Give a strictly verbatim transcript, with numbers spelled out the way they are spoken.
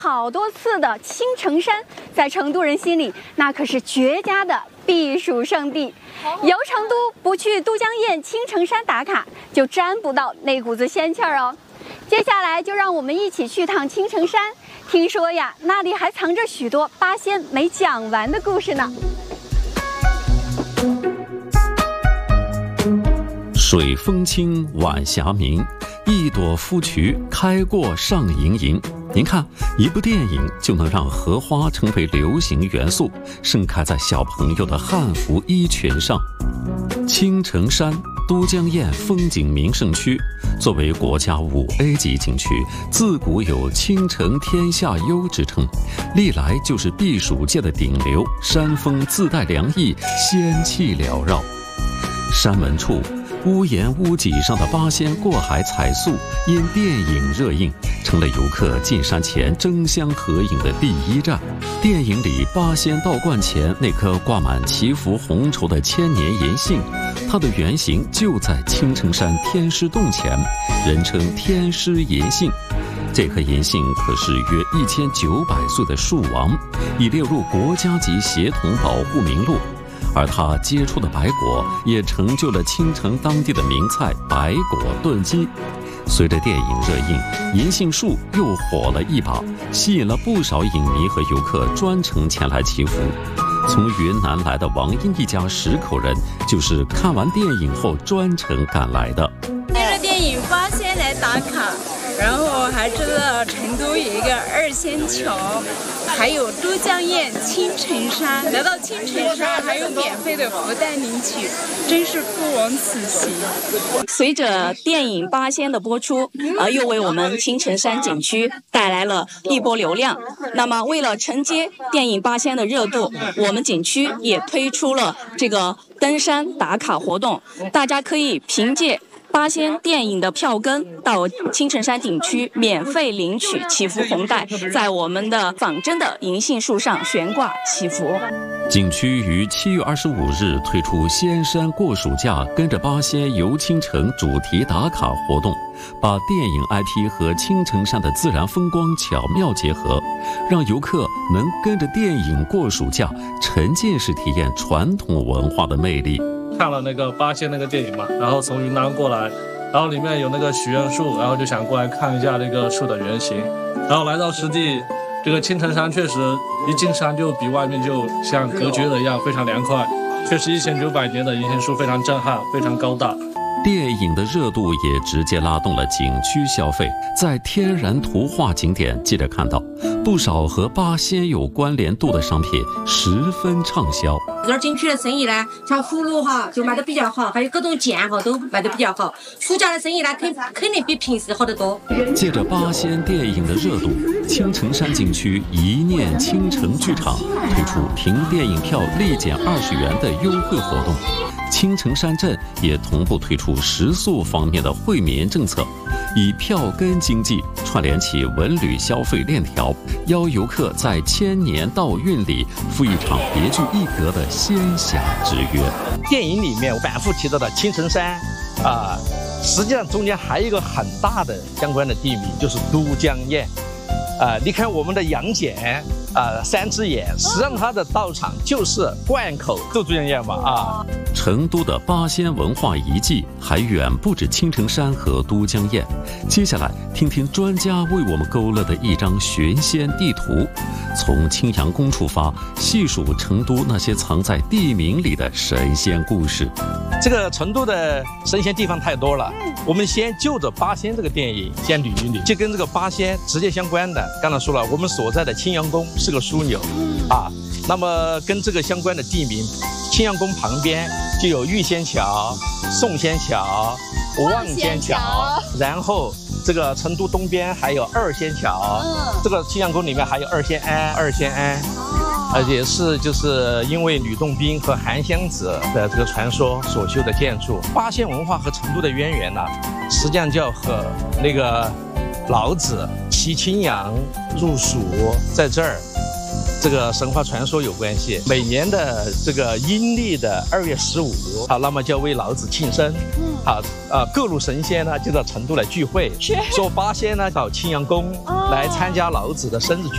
好多次的青城山，在成都人心里那可是绝佳的避暑胜地。游成都不去都江堰青城山打卡，就沾不到那股子仙气儿哦。接下来就让我们一起去趟青城山，听说呀，那里还藏着许多八仙没讲完的故事呢。 水风清，晚霞明，一朵芙蕖开过上盈盈。您看，一部电影就能让荷花成为流行元素，盛开在小朋友的汉服衣裙上。青城山，都江堰风景名胜区，作为国家五 A 级景区，自古有青城天下优之称，历来就是避暑界的顶流，山峰自带凉意，仙气缭绕。山门处，屋檐屋脊上的八仙过海彩塑，因电影热映，成了游客进山前争相合影的第一站。电影里八仙道观前那颗挂满祈福红绸的千年银杏，它的原型就在青城山天师洞前，人称天师银杏。这棵银杏可是约一千九百岁的树王，已列入国家级协同保护名录。而它结出的白果也成就了青城当地的名菜白果炖鸡。随着电影热映，银杏树又火了一把，吸引了不少影迷和游客专程前来祈福。从云南来的王英一家十口人，就是看完电影后专程赶来的。 带着电影八仙来打卡，然后还知道成都有一个二仙桥，还有都江堰青城山。来到青城山还有免费的福袋领取，真是不枉此行。 随着电影八仙的播出，呃，又为我们青城山景区带来了一波流量。那么为了承接电影八仙的热度，我们景区也推出了这个登山打卡活动，大家可以凭借八仙电影的票根到青城山景区免费领取祈福红带，在我们的仿真的银杏树上悬挂祈福。 景区于七月二十五日推出仙山过暑假，跟着八仙游青城主题打卡活动，把电影 I P 和青城山的自然风光巧妙结合，让游客能跟着电影过暑假，沉浸式体验传统文化的魅力。 看了那个八仙那个电影嘛，然后从云南过来，然后里面有那个许愿树，然后就想过来看一下那个树的原型，然后来到实地，这个青城山确实一进山就比外面就像隔绝了一样，非常凉快，确实一千九百年的银杏树非常震撼，非常高大。 电影的热度也直接拉动了景区消费，在天然图画景点，记者看到不少和八仙有关联度的商品十分畅销。 这儿景区的生意呢，像葫芦哈就卖得比较好，还有各种剑哈都卖得比较好。暑假的生意呢，肯肯定比平时好得多。 借着八仙电影的热度，青城山景区一念倾城剧场推出凭电影票立减二十元的优惠活动。青城山镇也同步推出食宿方面的惠民政策，以票根经济串联起文旅消费链条，邀游客在千年道韵里赴一场别具一格的仙侠之约。 电影里面我反复提到的青城山啊、呃，实际上中间还有一个很大的相关的地名，就是都江堰。啊、呃，你看我们的杨戬啊、呃，三只眼，实际上它的道场就是灌口都江堰嘛啊。 成都的八仙文化遗迹还远不止青城山和都江堰。接下来听听专家为我们勾勒的一张寻仙地图，从青羊宫出发，细数成都那些藏在地名里的神仙故事。 这个成都的神仙地方太多了，我们先就着八仙这个电影先捋一捋，就跟这个八仙直接相关的。刚才说了，我们所在的青羊宫是个枢纽啊，那么跟这个相关的地名，青羊宫旁边就有玉仙桥、宋仙桥、望仙桥，然后这个成都东边还有二仙桥，这个青羊宫里面还有二仙庵、二仙庵。呃，也是就是因为吕洞宾和韩湘子的这个传说所修的建筑。八仙文化和成都的渊源呢，实际上就要和那个老子骑青羊入蜀，在这儿这个神话传说有关系。每年的这个阴历的二月十五，好，那么就为老子庆生。好，呃，各路神仙呢就到成都来聚会，说八仙呢到青羊宫来参加老子的生日聚